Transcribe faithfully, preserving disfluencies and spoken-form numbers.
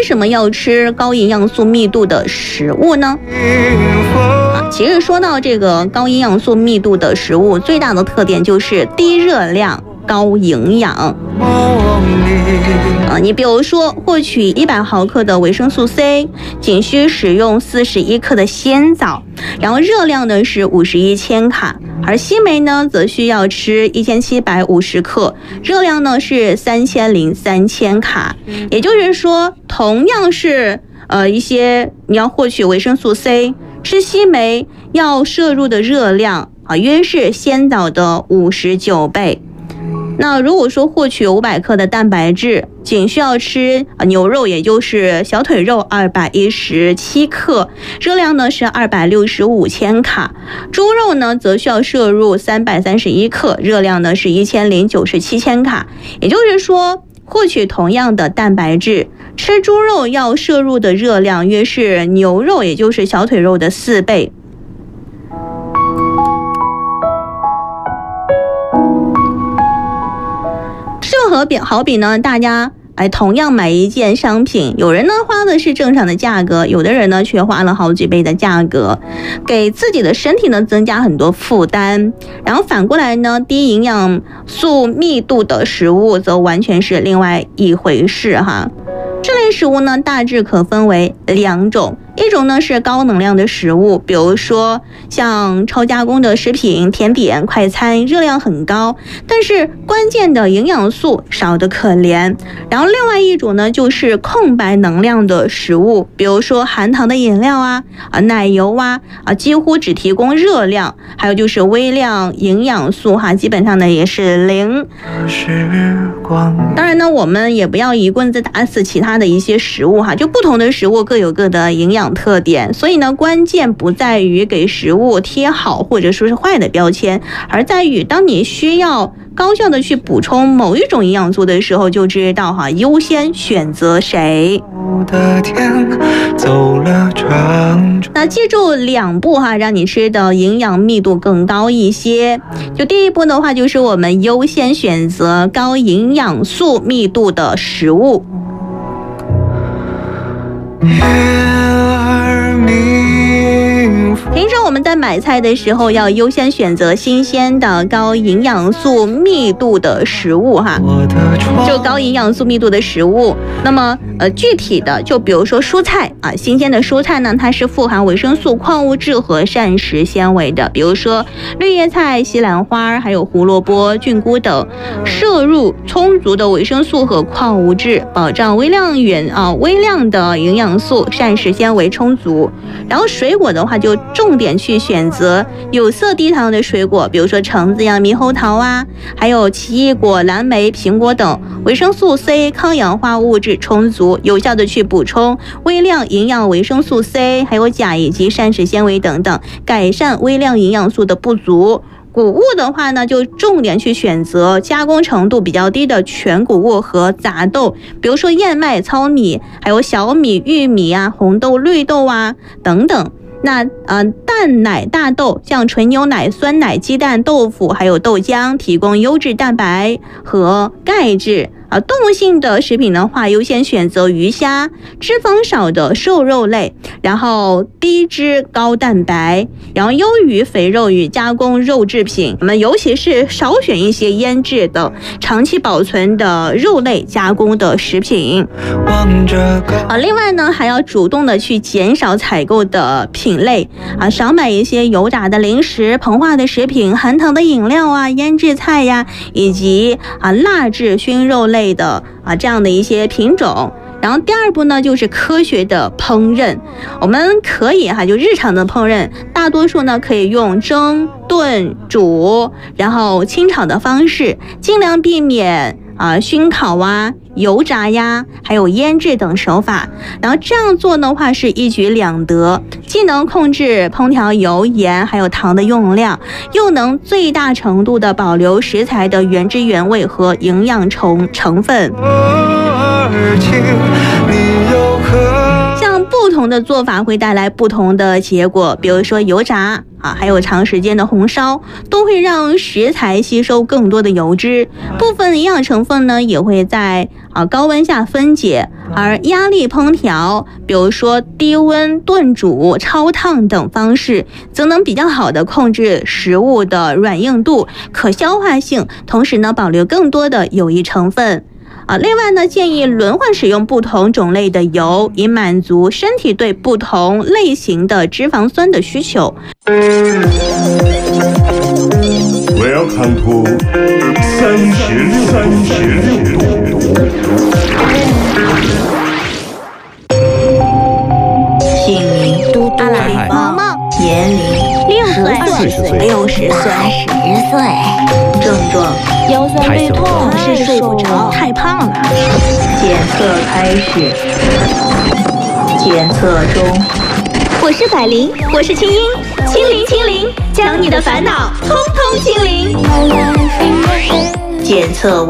什么要吃高营养素密度的食物呢？啊，其实说到这个高营养素密度的食物，最大的特点就是低热量、高营养。啊，你比如说获取一百毫克的维生素 C， 仅需使用四十一克的鲜枣，然后热量呢是五十一千卡，而西梅呢则需要吃一千七百五十克，热量呢是三千零三千卡。也就是说，同样是呃一些你要获取维生素 C， 吃西梅要摄入的热量啊约是鲜枣的五十九倍。那如果说获取五百克的蛋白质，仅需要吃牛肉，也就是小腿肉二百一十七克，热量呢是二百六十五千卡。猪肉呢则需要摄入三百三十一克，热量呢是一千零九十七千卡。也就是说，获取同样的蛋白质，吃猪肉要摄入的热量约是牛肉，也就是小腿肉的四倍。这和比好比呢，大家哎同样买一件商品，有人呢花的是正常的价格，有的人呢却花了好几倍的价格，给自己的身体呢增加很多负担。然后反过来呢，低营养素密度的食物则完全是另外一回事哈。这类食物呢大致可分为两种，一种呢是高能量的食物，比如说像超加工的食品、甜点、快餐，热量很高，但是关键的营养素少得可怜。然后另外一种呢就是空白能量的食物，比如说含糖的饮料啊、啊奶油啊啊几乎只提供热量，还有就是微量营养素哈，基本上呢也是零。当然呢，我们也不要一棍子打死其他的一些食物哈，就不同的食物各有各的营养特点，所以呢，关键不在于给食物贴好或者说是坏的标签，而在于当你需要高效的去补充某一种营养素的时候，就知道哈优先选择谁。那记住两步哈，让你吃的营养密度更高一些。就第一步的话，就是我们优先选择高营养素密度的食物。平常我们在买菜的时候要优先选择新鲜的高营养素密度的食物哈，就高营养素密度的食物。那么呃具体的就比如说蔬菜啊，新鲜的蔬菜呢，它是富含维生素、矿物质和膳食纤维的，比如说绿叶菜、西兰花还有胡萝卜、菌菇等，摄入充足的维生素和矿物质，保障微量元啊微量的营养素、膳食纤维充足。然后水果的话，就重点去选择有色低糖的水果，比如说橙子呀、猕猴桃啊，还有奇异果、蓝莓、苹果等，维生素 C、抗氧化物质充足，有效的去补充微量营养维生素 C， 还有钾以及膳食纤维等等，改善微量营养素的不足。谷物的话呢，就重点去选择加工程度比较低的全谷物和杂豆，比如说燕麦、糙米，还有小米、玉米啊、红豆、绿豆啊等等。那呃，蛋奶、大豆，像纯牛奶、酸奶、鸡蛋、豆腐，还有豆浆，提供优质蛋白和钙质。啊，动物性的食品的话，优先选择鱼虾，脂肪少的瘦肉类，然后低脂高蛋白，然后优于肥肉与加工肉制品。我们尤其是少选一些腌制的、长期保存的肉类加工的食品。啊，另外呢，还要主动的去减少采购的品类啊，少买一些油炸的零食、膨化的食品、含糖的饮料啊、腌制菜呀，以及啊蜡制熏肉类。类的啊这样的一些品种。然后第二步呢，就是科学的烹饪。我们可以哈，就日常的烹饪，大多数呢可以用蒸、炖、煮，然后清炒的方式，尽量避免啊熏烤啊、油炸呀，还有腌制等手法。然后这样做的话是一举两得，既能控制烹调油、盐还有糖的用量，又能最大程度的保留食材的原汁原味和营养成成分。像不同同的做法会带来不同的结果，比如说油炸啊，还有长时间的红烧，都会让食材吸收更多的油脂，部分营养成分呢也会在啊高温下分解，而压力烹调，比如说低温炖煮、超烫等方式，则能比较好的控制食物的软硬度、可消化性，同时呢保留更多的有益成分。啊，另外呢，建议轮换使用不同种类的油，以满足身体对不同类型的脂肪酸的需求。 Welcome to 三十六三十六度。 姓名：嘟嘟阿毛毛，年龄六岁，六十岁，十岁。症状：腰酸背痛，是睡不着，太胖了。检测开始，检测中。我是百灵，我是清音，清零清零，将你的烦恼通通清零。检测完。